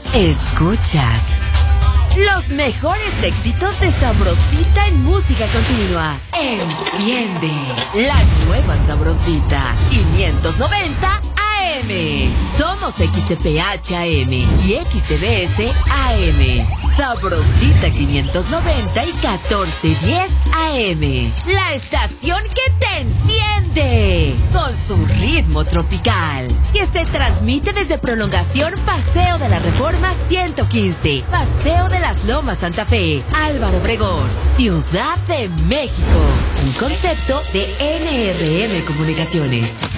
Escuchas los mejores éxitos de Sabrosita en música continua. Enciende la nueva Sabrosita 590 AM. Somos XCPH AM y XTBS AM. Sabrosita 590 y 1410 AM. La estación que te enciende con su ritmo tropical, que se transmite desde Prolongación Paseo de la Reforma 115, Paseo de las Lomas Santa Fe, Álvaro Obregón, Ciudad de México. Un concepto de NRM Comunicaciones.